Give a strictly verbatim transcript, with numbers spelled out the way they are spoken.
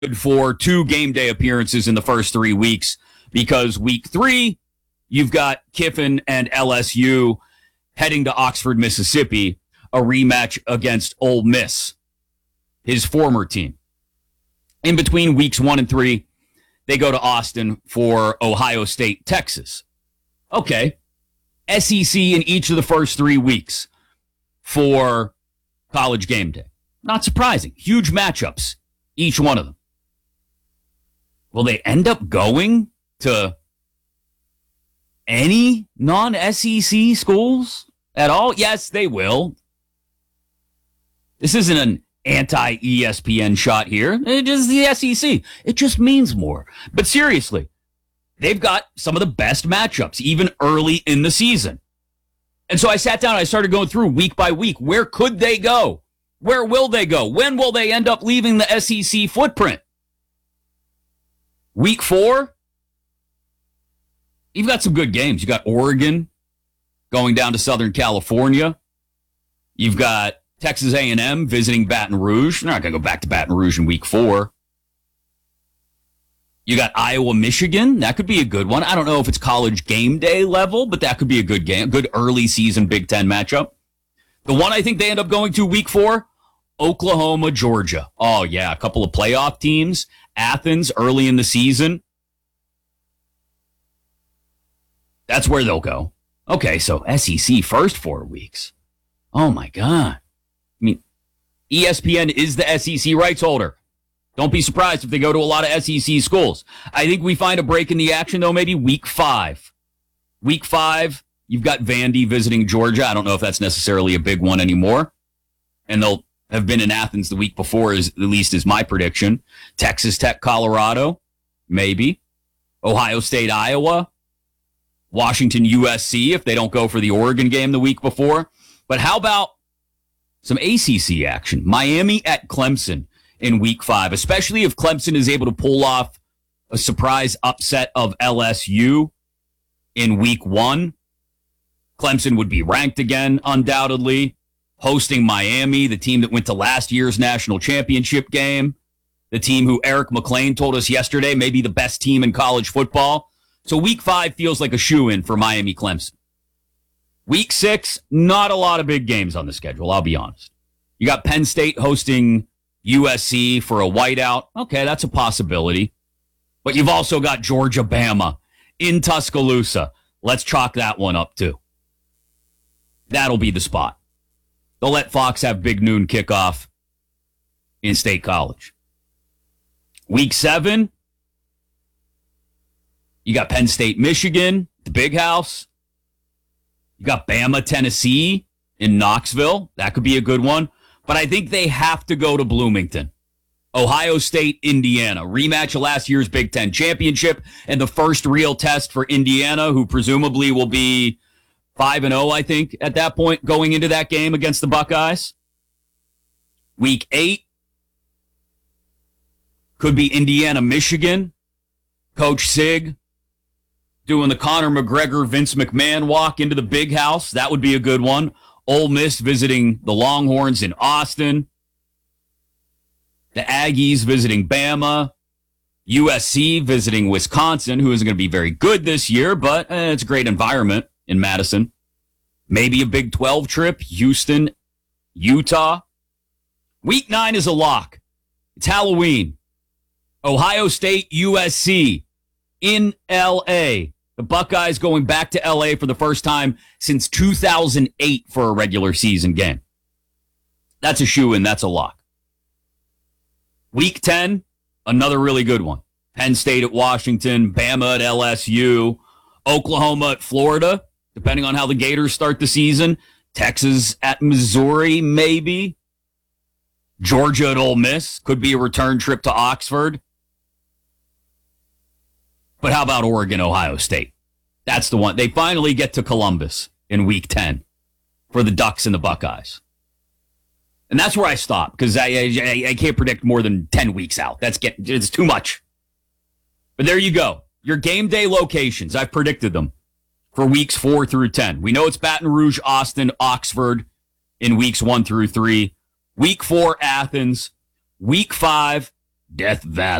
for two game day appearances in the first three weeks because week three, you've got Kiffin and L S U heading to Oxford, Mississippi, a rematch against Ole Miss, his former team. In between weeks one and three, they go to Austin for Ohio State, Texas. Okay. S E C in each of the first three weeks for College game day. Not surprising. Huge matchups, each one of them. Will they end up going to any non-S E C schools at all? Yes, they will. This isn't an anti-E S P N shot here. It is the S E C. It just means more. But seriously, they've got some of the best matchups, even early in the season. And so I sat down and I started going through week by week. Where could they go? Where will they go? When will they end up leaving the S E C footprint? Week four, you've got some good games. You've got Oregon going down to Southern California. You've got Texas A and M visiting Baton Rouge. They're not going to go back to Baton Rouge in week four. You got Iowa, Michigan. That could be a good one. I don't know if it's college game day level, but that could be a good game. Good early season Big Ten matchup. The one I think they end up going to week four, Oklahoma, Georgia. Oh, yeah, a couple of playoff teams. Athens early in the season. That's where they'll go. Okay, so S E C first four weeks. Oh, my God. I mean, E S P N is the S E C rights holder. Don't be surprised if they go to a lot of S E C schools. I think we find a break in the action, though, maybe week five. Week five, you've got Vandy visiting Georgia. I don't know if that's necessarily a big one anymore. And they'll have been in Athens the week before, is, at least is my prediction. Texas Tech, Colorado, maybe. Ohio State, Iowa. Washington, U S C, if they don't go for the Oregon game the week before. But how about some A C C action? Miami at Clemson in week five, especially if Clemson is able to pull off a surprise upset of L S U in week one. Clemson would be ranked again, undoubtedly, hosting Miami, the team that went to last year's national championship game, the team who Eric McLean told us yesterday may be the best team in college football. So week five feels like a shoo-in for Miami Clemson. Week six, not a lot of big games on the schedule, I'll be honest. You got Penn State hosting U S C for a whiteout. Okay, that's a possibility. But you've also got Georgia, Bama in Tuscaloosa. Let's chalk that one up, too. That'll be the spot. They'll let Fox have big noon kickoff in State College. Week seven, you got Penn State, Michigan, the Big House. You got Bama, Tennessee in Knoxville. That could be a good one. But I think they have to go to Bloomington. Ohio State, Indiana. Rematch of last year's Big Ten championship and the first real test for Indiana, who presumably will be five and oh, I think, at that point, going into that game against the Buckeyes. Week eight could be Indiana, Michigan. Coach Sig doing the Conor McGregor, Vince McMahon walk into the Big House. That would be a good one. Ole Miss visiting the Longhorns in Austin. The Aggies visiting Bama. U S C visiting Wisconsin, who isn't going to be very good this year, but eh, it's a great environment in Madison. Maybe a Big twelve trip. Houston, Utah. Week nine is a lock. It's Halloween. Ohio State, U S C in L A. The Buckeyes going back to L A for the first time since two thousand eight for a regular season game. That's a shoo-in. That's a lock. Week ten, another really good one. Penn State at Washington, Bama at L S U, Oklahoma at Florida, depending on how the Gators start the season. Texas at Missouri, maybe. Georgia at Ole Miss, could be a return trip to Oxford. But how about Oregon, Ohio State? That's the one. They finally get to Columbus in week ten for the Ducks and the Buckeyes. And that's where I stop, because I, I I can't predict more than ten weeks out. That's get, it's too much. But there you go. Your game day locations. I've predicted them for weeks four through ten. We know it's Baton Rouge, Austin, Oxford in weeks one through three. Week four, Athens. Week five, Death Valley.